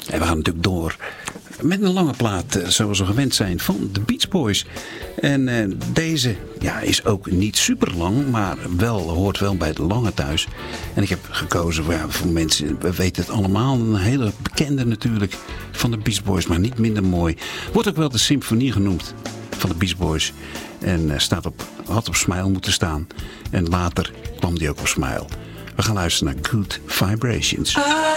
En we gaan natuurlijk door met een lange plaat, zoals we gewend zijn, van de Beach Boys. En deze is ook niet super lang, maar hoort wel bij de lange thuis. En ik heb gekozen voor mensen, we weten het allemaal, een hele bekende natuurlijk van de Beach Boys, maar niet minder mooi. Wordt ook wel de symfonie genoemd van de Beach Boys. En had op Smile moeten staan. En later kwam die ook op Smile. We gaan luisteren naar Good Vibrations.